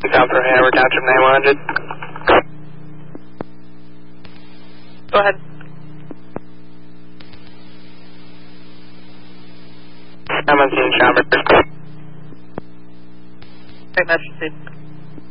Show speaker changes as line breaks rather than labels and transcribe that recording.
South Road, Howard Township 9100.
Go ahead.
I'm on scene, Chopper.
Great message, Steve.